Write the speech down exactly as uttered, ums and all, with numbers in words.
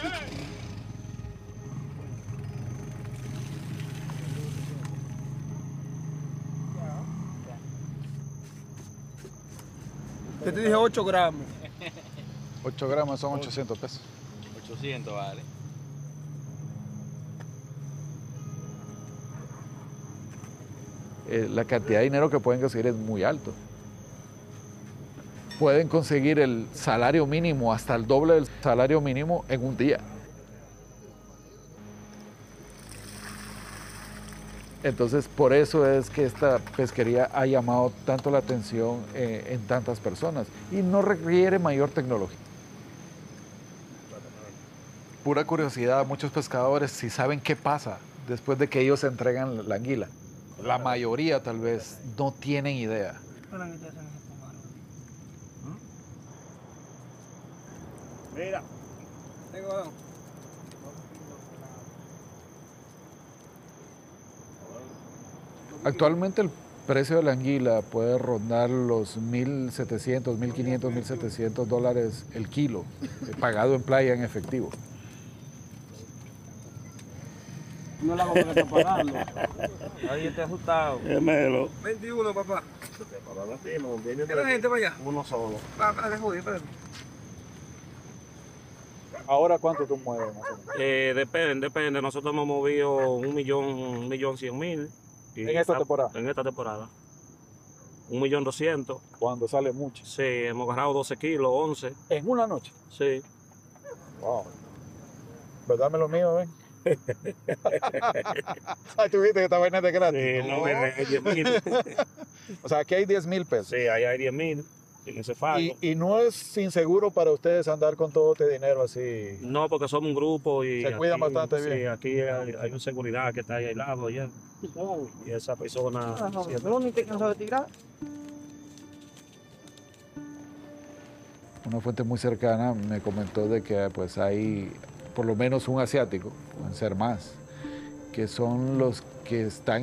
Yo te dije ocho gramos. ocho gramos son ochocientos pesos. ochocientos vale. Eh, la cantidad de dinero que pueden conseguir es muy alto. Pueden conseguir el salario mínimo, hasta el doble del salario mínimo en un día. Entonces, por eso es que esta pesquería ha llamado tanto la atención eh, en tantas personas y no requiere mayor tecnología. Pura curiosidad, muchos pescadores si saben qué pasa después de que ellos entregan la anguila. La mayoría tal vez no tienen idea. Mira. Tengo. Actualmente el precio de la anguila puede rondar los mil setecientos, mil quinientos, mil setecientos dólares el kilo, eh, pagado en playa en efectivo. No la hago porque está pagando. Ahí está ajustado. Gemelo. veintiuno, papá. ¿Qué la gente para allá? Uno solo. Va, va, de joder, espérate. ¿Ahora cuánto tú mueves más o menos? Eh, depende, depende. Nosotros hemos movido un millón, un millón cien mil. y ¿En esta está- temporada? En esta temporada. Un millón doscientos. Cuando sale mucho. Sí, hemos agarrado doce kilos, once. ¿En una noche? Sí. Wow. ¿Verdad, lo mío, ven? Ay, tú viste que esta vaina es de gratis. Sí, no, es diez mil. O sea, aquí hay diez mil pesos. Sí, ahí hay diez mil. En ese fajo. Y, y no es inseguro para ustedes andar con todo este dinero así. No, porque somos un grupo y. Se cuidan aquí- bastante bien. Sí, aquí hay, hay una seguridad que está ahí al lado ya. Y esa persona. siempre- ni te cansado de tirar. Una fuente muy cercana me comentó de que pues hay por lo menos un asiático, pueden ser más, que son los que están